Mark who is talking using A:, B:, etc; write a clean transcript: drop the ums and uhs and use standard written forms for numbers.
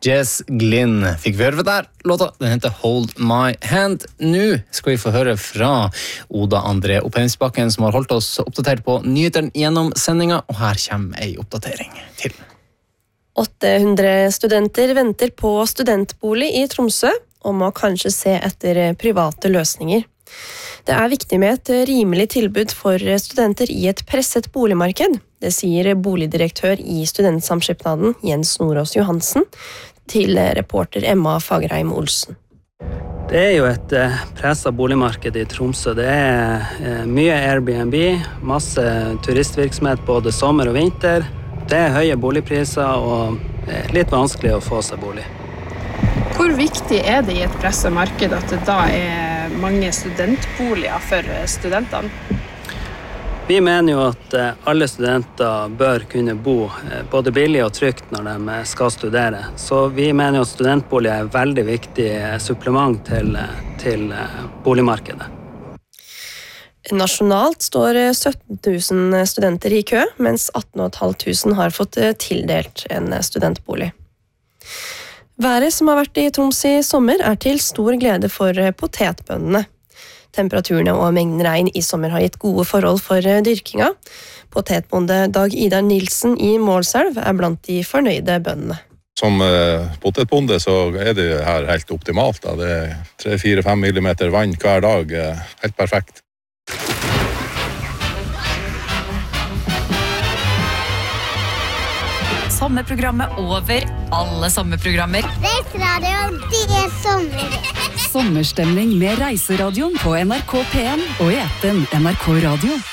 A: Jess Glynn fikk vi høre der. Låta den heter Hold My Hand. Nå skal vi få høre fra Oda André Oppheinsbakken, som har holdt oss oppdatert på nyhetene gjennom sendinga, og her kommer en oppdatering til.
B: 800 studenter venter på studentbolig i Tromsø, og må kanskje se etter private løsninger. Det er viktig med et rimelig tilbud for studenter i et presset boligmarked. Det sier boligdirektør i Studentsamskipnaden Jens Nordås Johansen til reporter Emma Fagerheim Olsen.
C: Det er jo et presset boligmarked i Tromsø. Det er mye Airbnb, masse turistvirksomhet både sommer og vinter. Det er høye boligpriser og litt vanskelig å få seg bolig.
D: Hvor viktig er det i et presset marked at det da er mange studentboliger for studentene?
C: Vi mener jo at alle studenter bør kunne bo både billig og trygt når de skal studere. Så vi mener jo at studentbolig er et veldig viktig supplement til boligmarkedet.
B: Nasjonalt står 17 000 studenter i kø, mens 18 500 har fått tildelt en studentbolig. Været som har vært i Troms i sommer er til stor glede for potetbøndene. Temperaturene og mengden regn i sommer har gitt gode forhold for dyrkinga. Potetbonde Dag Idar Nilsen i Målselv er blant de fornøyde bøndene.
E: Som potetbonde så er det her helt optimalt. Da. Det er 3-4-5 millimeter vann hver dag, helt perfekt.
F: Sommerprogrammet over alle sommerprogrammer.
G: Reiseradioen, det er sommer.
F: Sommerstemning med Reiseradioen på NRK P1 og i appen NRK Radio.